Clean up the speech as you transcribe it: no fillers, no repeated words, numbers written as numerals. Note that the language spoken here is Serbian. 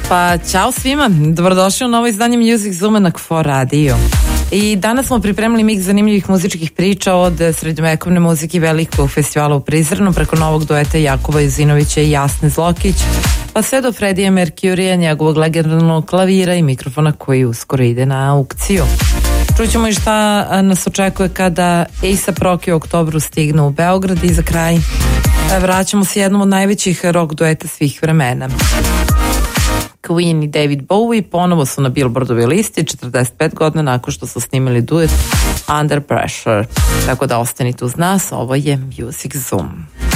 Pa ćao svima, dobrodošli u novo izdanje Music Zooma na KFOR Radio. I danas smo pripremili miks zanimljivih muzičkih priča od srednjovekovne muzike velikog festivala u Prizrenu preko novog dueta Jakuba Juzinovića i Jasne Zlokić, pa sve do Freddie Mercurya, njegovog legendarnog klavira i mikrofona koji uskoro ide na aukciju. Čućemo i šta nas očekuje kada A$AP Rocky u oktobru stignu u Beograd i za kraj vraćamo se jednom od najvećih rock dueta svih vremena. Queen i David Bowie ponovo su na Billboardovoj listi 45 godina nakon što su snimili duet Under Pressure. Tako da ostanite uz nas, ovo je Music Zoom.